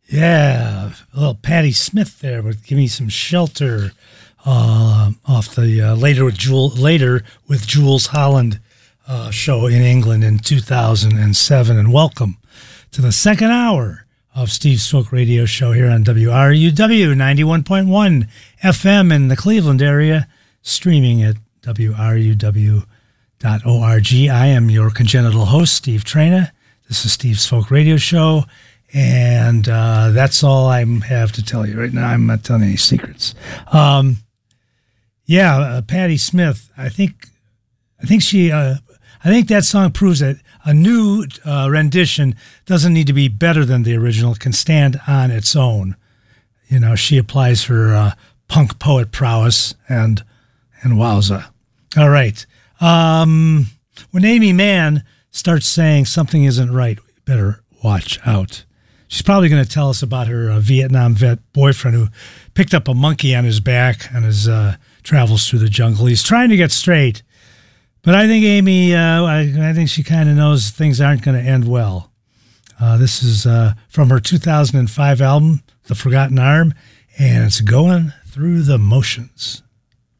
Yeah, a little Patti Smith there, but give me some shelter off the later with Jules Holland show in England in 2007. And welcome to the second hour of Steve's Folk Radio Show here on WRUW 91.1 FM in the Cleveland area, streaming at WRUW.org. I am your congenital host, Steve Traina. This is Steve's Folk Radio Show. And that's all I have to tell you right now. I'm not telling any secrets. Patti Smith. I think that song proves that a new rendition doesn't need to be better than the original. It can stand on its own. You know, she applies her punk poet prowess, and wowza. All right. When Amy Mann starts saying something isn't right, we better watch out. She's probably going to tell us about her Vietnam vet boyfriend who picked up a monkey on his back on his travels through the jungle. He's trying to get straight, but I think Amy, I think she kind of knows things aren't going to end well. This is from her 2005 album, The Forgotten Arm, and it's Going Through the Motions.